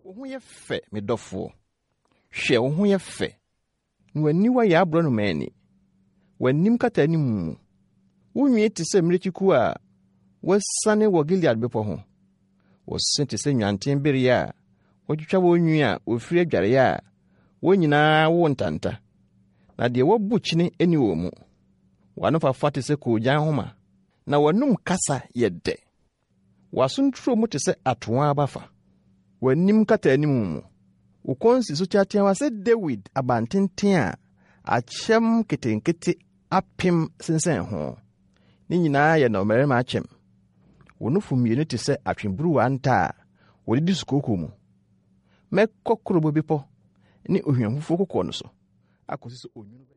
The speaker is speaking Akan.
Wo ho ye fe me dofo. Hwe wo ho ye fe. Nwani wa ya abro no mani. Wanim kata ni mu. Wunwi te se mrechiku a wasane wo Gilead bepo ho. Wo sente se nwanten bere ya. Wotwitwa wo nwi a ofiri adware ya. Wo nyina wo ntanta. Na de wo buchine eni wo mu. Wano fa fate se ko jan homa. Na wanum kasa yedde. Wasuntro mu te se atoa abafa. Wanim kata ani mu. Ukonsi so chatia wa se David abantenten a achem ketenkete apim sensen ho. Ni nyina ye no merema achem. Wonufu mienu te se atwenburu anta wodidi sukoko mu. Mekokro bobipo ni ohwanfufo kokko no so. Akosi so onwunu